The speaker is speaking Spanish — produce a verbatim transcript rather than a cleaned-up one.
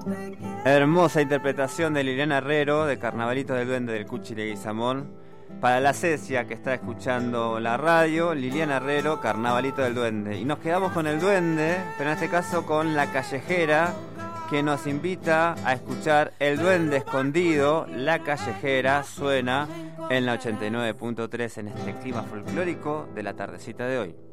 Hermosa interpretación de Liliana Herrero de Carnavalito del Duende del Cuchi Leguizamón. Para la Cecia que está escuchando la radio, Liliana Herrero, Carnavalito del Duende. Y nos quedamos con el Duende, pero en este caso con La Callejera, que nos invita a escuchar El Duende Escondido. La Callejera suena en la ochenta y nueve punto tres en este clima folclórico de la tardecita de hoy.